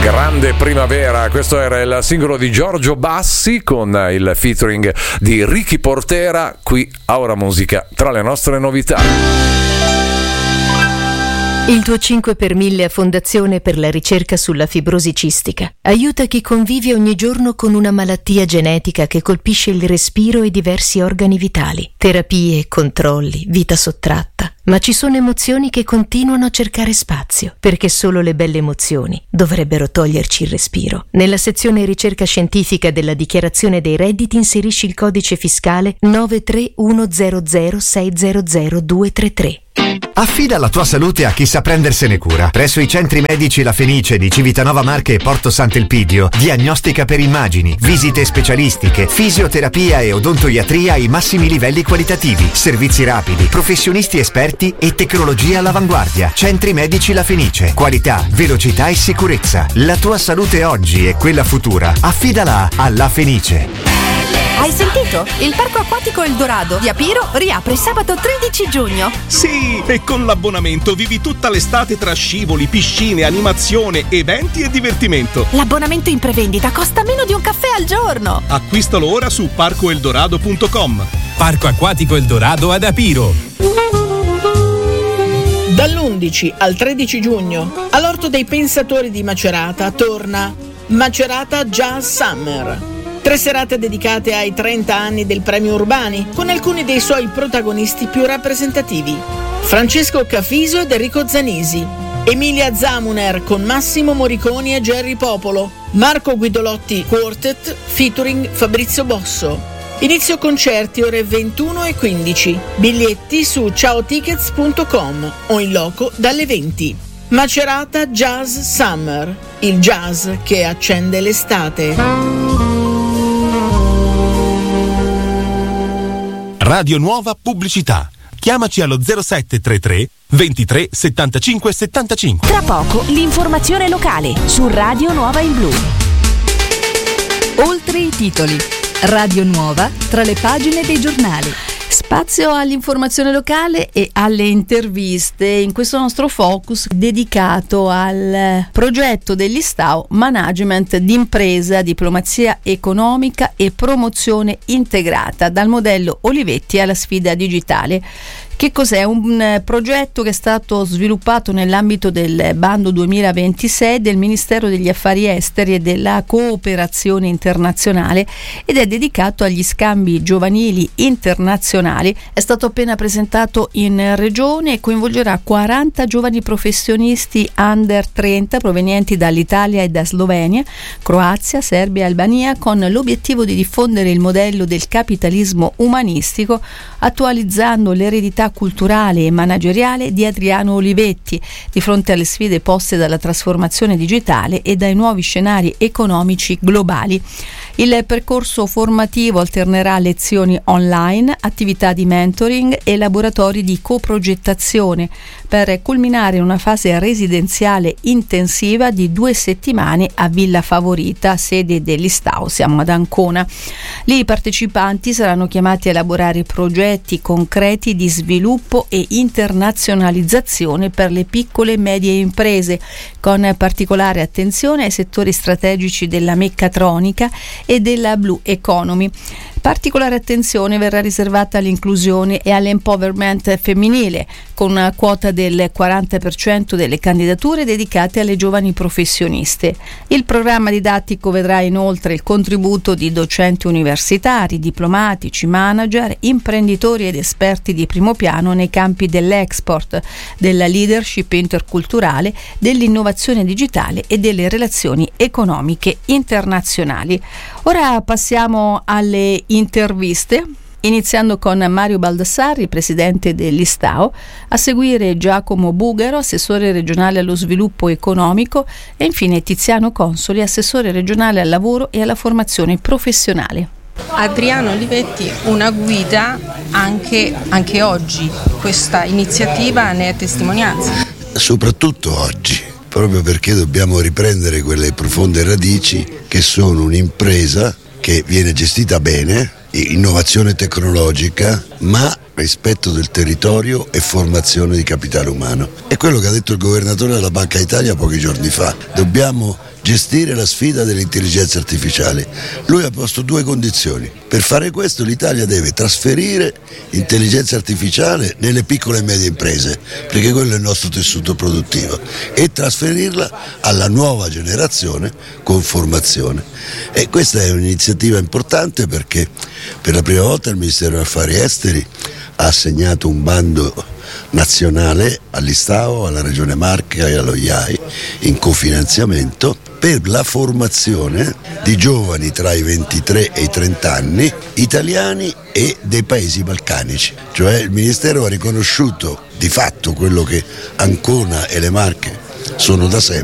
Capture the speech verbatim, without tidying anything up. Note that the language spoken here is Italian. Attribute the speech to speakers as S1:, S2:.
S1: Grande primavera, questo era il singolo di Giorgio Bassi con il featuring di Ricky Portera, qui a Ora Musica, tra le nostre novità.
S2: Il tuo cinque per mille a Fondazione per la ricerca sulla fibrosi cistica aiuta chi convive ogni giorno con una malattia genetica che colpisce il respiro e diversi organi vitali. Terapie, controlli, vita sottratta. Ma ci sono emozioni che continuano a cercare spazio, perché solo le belle emozioni dovrebbero toglierci il respiro. Nella sezione ricerca scientifica della dichiarazione dei redditi inserisci il codice fiscale nove tre uno zero zero sei zero zero due tre tre.
S3: Affida la tua salute a chi sa prendersene cura. Presso i centri medici La Fenice di Civitanova Marche e Porto Sant'Elpidio, diagnostica per immagini, visite specialistiche, fisioterapia e odontoiatria ai massimi livelli qualitativi, servizi rapidi, professionisti esperti e tecnologia all'avanguardia. Centri medici La Fenice, qualità, velocità e sicurezza. La tua salute oggi e quella futura, affidala a La Fenice.
S4: Hai sentito? Il parco acquatico Eldorado di Apiro riapre sabato tredici giugno.
S5: Sì, e con l'abbonamento vivi tutta l'estate tra scivoli, piscine, animazione, eventi e divertimento.
S4: L'abbonamento in prevendita costa meno di un caffè al giorno.
S5: Acquistalo ora su parco eldorado punto com.
S6: Parco acquatico Eldorado ad Apiro.
S7: Dall'undici al tredici giugno all'Orto dei Pensatori di Macerata torna Macerata Jazz Summer. Tre serate dedicate ai trenta anni del Premio Urbani, con alcuni dei suoi protagonisti più rappresentativi: Francesco Cafiso ed Enrico Zanisi, Emilia Zamuner con Massimo Moriconi e Gerry Popolo, Marco Guidolotti Quartet featuring Fabrizio Bosso. Inizio concerti ore ventuno e quindici. Biglietti su ciao tickets punto com o in loco dalle venti. Macerata Jazz Summer, il jazz che accende l'estate.
S6: Radio Nuova Pubblicità. Chiamaci allo zero sette tre tre ventitré settantacinque settantacinque.
S8: Tra poco l'informazione locale su Radio Nuova in Blu. Oltre i titoli. Radio Nuova tra le pagine dei giornali.
S9: Spazio all'informazione locale e alle interviste in questo nostro focus dedicato al progetto dell'Istao Management d'impresa, diplomazia economica e promozione integrata, dal modello Olivetti alla sfida digitale. Che cos'è? Un progetto che è stato sviluppato nell'ambito del bando duemilaventisei del Ministero degli Affari Esteri e della Cooperazione Internazionale ed è dedicato agli scambi giovanili internazionali. È stato appena presentato in regione e coinvolgerà quaranta giovani professionisti under trenta provenienti dall'Italia e da Slovenia, Croazia, Serbia e Albania, con l'obiettivo di diffondere il modello del capitalismo umanistico attualizzando l'eredità culturale e manageriale di Adriano Olivetti di fronte alle sfide poste dalla trasformazione digitale e dai nuovi scenari economici globali. Il percorso formativo alternerà lezioni online, attività di mentoring e laboratori di coprogettazione per culminare in una fase residenziale intensiva di due settimane a Villa Favorita, sede dell'Istao, siamo ad Ancona. Lì i partecipanti saranno chiamati a elaborare progetti concreti di sviluppo e internazionalizzazione per le piccole e medie imprese, con particolare attenzione ai settori strategici della meccatronica e della Blue Economy. Particolare attenzione verrà riservata all'inclusione e all'empowerment femminile, con una quota del quaranta per cento delle candidature dedicate alle giovani professioniste. Il programma didattico vedrà inoltre il contributo di docenti universitari, diplomatici, manager, imprenditori ed esperti di primo piano nei campi dell'export, della leadership interculturale, dell'innovazione digitale e delle relazioni economiche internazionali. Ora passiamo alle interviste, iniziando con Mario Baldassarri, presidente dell'Istao, a seguire Giacomo Bugaro, assessore regionale allo sviluppo economico, e infine Tiziano Consoli, assessore regionale al lavoro e alla formazione professionale.
S10: Adriano Olivetti, una guida anche, anche oggi, questa iniziativa ne è testimonianza.
S11: Soprattutto oggi, proprio perché dobbiamo riprendere quelle profonde radici che sono un'impresa che viene gestita bene, innovazione tecnologica, ma rispetto del territorio e formazione di capitale umano. È quello che ha detto il governatore della Banca d'Italia pochi giorni fa. Dobbiamo gestire la sfida dell'intelligenza artificiale. Lui ha posto due condizioni. Per fare questo l'Italia deve trasferire intelligenza artificiale nelle piccole e medie imprese, perché quello è il nostro tessuto produttivo, e trasferirla alla nuova generazione con formazione. E questa è un'iniziativa importante perché per la prima volta il Ministero degli Affari Esteri ha assegnato un bando nazionale all'Istao, alla Regione Marche e allo I A I in cofinanziamento per la formazione di giovani tra i ventitré e i trenta anni italiani e dei paesi balcanici. Cioè il Ministero ha riconosciuto di fatto quello che Ancona e le Marche sono da sempre,